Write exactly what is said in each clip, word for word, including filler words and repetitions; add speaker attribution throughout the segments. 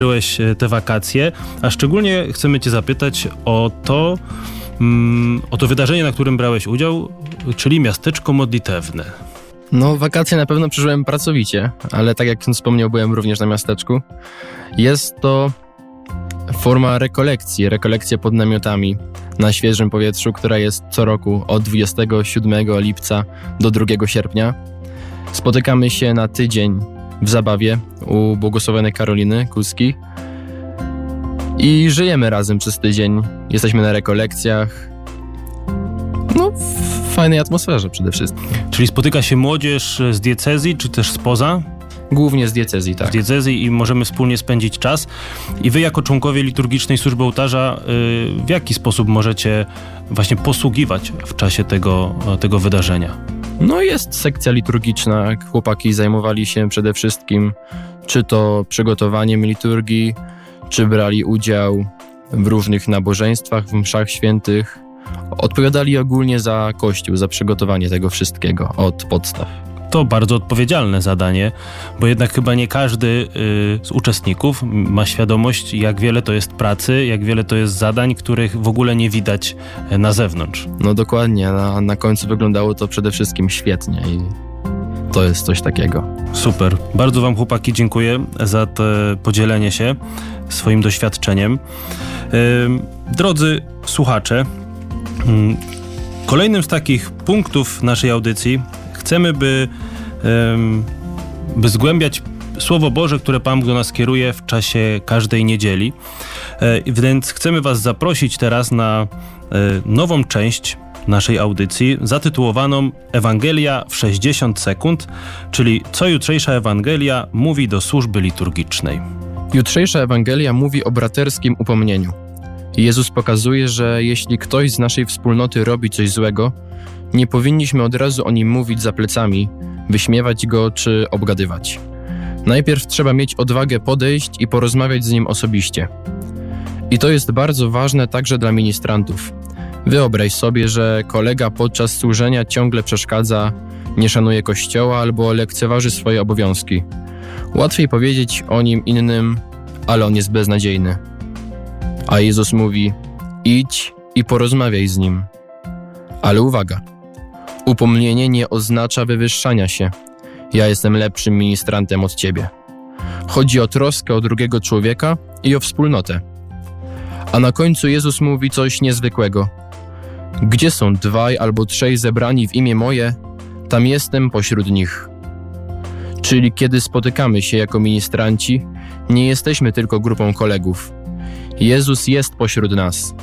Speaker 1: Byłeś te wakacje, a szczególnie chcemy Cię zapytać o to, mm, o to wydarzenie, na którym brałeś udział, czyli miasteczko modlitewne.
Speaker 2: No, wakacje na pewno przeżyłem pracowicie, ale tak jak wspomniał, byłem również na miasteczku. Jest to forma rekolekcji, rekolekcja pod namiotami na świeżym powietrzu, która jest co roku od dwudziestego siódmego lipca do drugiego sierpnia. Spotykamy się na tydzień w zabawie u błogosławionej Karoliny Kuski i żyjemy razem przez tydzień. Jesteśmy na rekolekcjach. No, w fajnej atmosferze przede wszystkim.
Speaker 1: Czyli spotyka się młodzież z diecezji, czy też spoza?
Speaker 2: Głównie z diecezji, tak.
Speaker 1: Z diecezji i możemy wspólnie spędzić czas. I wy jako członkowie liturgicznej służby ołtarza, w jaki sposób możecie właśnie posługiwać w czasie tego, tego wydarzenia?
Speaker 2: No jest sekcja liturgiczna. Chłopaki zajmowali się przede wszystkim czy to przygotowaniem liturgii, czy brali udział w różnych nabożeństwach, w mszach świętych. Odpowiadali ogólnie za Kościół, za przygotowanie tego wszystkiego od podstaw.
Speaker 1: To bardzo odpowiedzialne zadanie, bo jednak chyba nie każdy y, z uczestników ma świadomość, jak wiele to jest pracy, jak wiele to jest zadań, których w ogóle nie widać na zewnątrz.
Speaker 2: No dokładnie, na, na końcu wyglądało to przede wszystkim świetnie i to jest coś takiego.
Speaker 1: Super. Bardzo wam, chłopaki, dziękuję za to podzielenie się swoim doświadczeniem. Y, drodzy słuchacze, y, kolejnym z takich punktów naszej audycji chcemy, by, by zgłębiać Słowo Boże, które Pan do nas kieruje w czasie każdej niedzieli. Więc chcemy was zaprosić teraz na nową część naszej audycji zatytułowaną Ewangelia w sześćdziesiąt sekund, czyli co jutrzejsza Ewangelia mówi do służby liturgicznej.
Speaker 2: Jutrzejsza Ewangelia mówi o braterskim upomnieniu. Jezus pokazuje, że jeśli ktoś z naszej wspólnoty robi coś złego, nie powinniśmy od razu o nim mówić za plecami, wyśmiewać go czy obgadywać. Najpierw trzeba mieć odwagę podejść i porozmawiać z nim osobiście. I to jest bardzo ważne także dla ministrantów. Wyobraź sobie, że kolega podczas służenia ciągle przeszkadza, nie szanuje Kościoła albo lekceważy swoje obowiązki. Łatwiej powiedzieć o nim innym, ale on jest beznadziejny. A Jezus mówi: idź i porozmawiaj z nim. Ale uwaga, upomnienie nie oznacza wywyższania się. Ja jestem lepszym ministrantem od ciebie. Chodzi o troskę o drugiego człowieka i o wspólnotę. A na końcu Jezus mówi coś niezwykłego. Gdzie są dwaj albo trzej zebrani w imię moje, tam jestem pośród nich. Czyli kiedy spotykamy się jako ministranci, nie jesteśmy tylko grupą kolegów. Jezus jest pośród nas.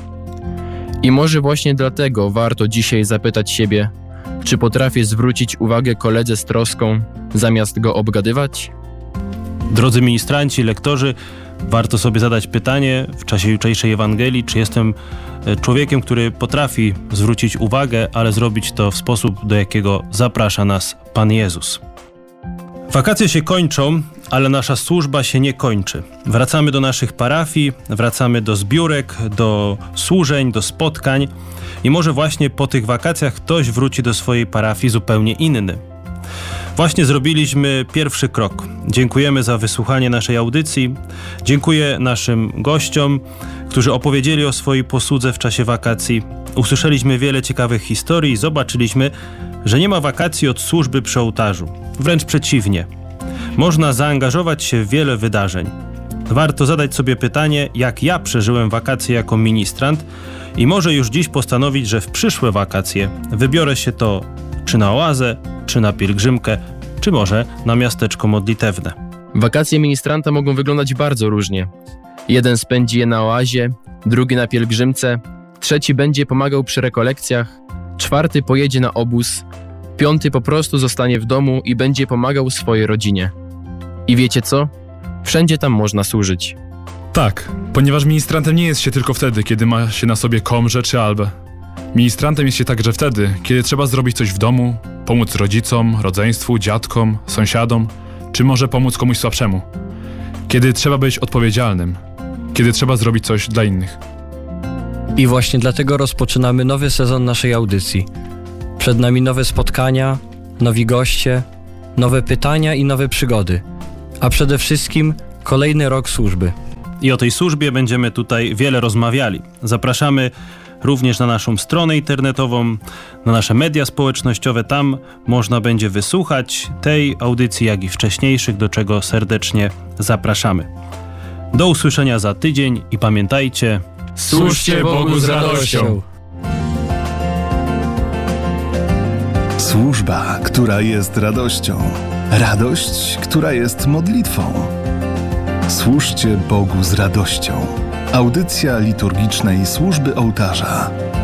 Speaker 2: I może właśnie dlatego warto dzisiaj zapytać siebie, czy potrafię zwrócić uwagę koledze z troską, zamiast go obgadywać?
Speaker 1: Drodzy ministranci, lektorzy, warto sobie zadać pytanie w czasie jutrzejszej Ewangelii, czy jestem człowiekiem, który potrafi zwrócić uwagę, ale zrobić to w sposób, do jakiego zaprasza nas Pan Jezus. Wakacje się kończą, ale nasza służba się nie kończy. Wracamy do naszych parafii, wracamy do zbiórek, do służeń, do spotkań i może właśnie po tych wakacjach ktoś wróci do swojej parafii zupełnie inny. Właśnie zrobiliśmy pierwszy krok. Dziękujemy za wysłuchanie naszej audycji. Dziękuję naszym gościom, którzy opowiedzieli o swojej posłudze w czasie wakacji. Usłyszeliśmy wiele ciekawych historii i zobaczyliśmy, że nie ma wakacji od służby przy ołtarzu. Wręcz przeciwnie. Można zaangażować się w wiele wydarzeń. Warto zadać sobie pytanie, jak ja przeżyłem wakacje jako ministrant i może już dziś postanowić, że w przyszłe wakacje wybiorę się to czy na oazę, czy na pielgrzymkę, czy może na miasteczko modlitewne.
Speaker 2: Wakacje ministranta mogą wyglądać bardzo różnie. Jeden spędzi je na oazie, drugi na pielgrzymce, trzeci będzie pomagał przy rekolekcjach, czwarty pojedzie na obóz, piąty po prostu zostanie w domu i będzie pomagał swojej rodzinie. I wiecie co? Wszędzie tam można służyć.
Speaker 3: Tak, ponieważ ministrantem nie jest się tylko wtedy, kiedy ma się na sobie komrze czy albę. Ministrantem jest się także wtedy, kiedy trzeba zrobić coś w domu, pomóc rodzicom, rodzeństwu, dziadkom, sąsiadom, czy może pomóc komuś słabszemu. Kiedy trzeba być odpowiedzialnym, kiedy trzeba zrobić coś dla innych.
Speaker 4: I właśnie dlatego rozpoczynamy nowy sezon naszej audycji. Przed nami nowe spotkania, nowi goście, nowe pytania i nowe przygody. A przede wszystkim kolejny rok służby.
Speaker 1: I o tej służbie będziemy tutaj wiele rozmawiali. Zapraszamy również na naszą stronę internetową, na nasze media społecznościowe. Tam można będzie wysłuchać tej audycji, jak i wcześniejszych, do czego serdecznie zapraszamy. Do usłyszenia za tydzień i pamiętajcie,
Speaker 2: Służcie Bogu z radością.
Speaker 5: Służba, która jest radością. Radość, która jest modlitwą. Służcie Bogu z radością. Audycja liturgicznej służby ołtarza.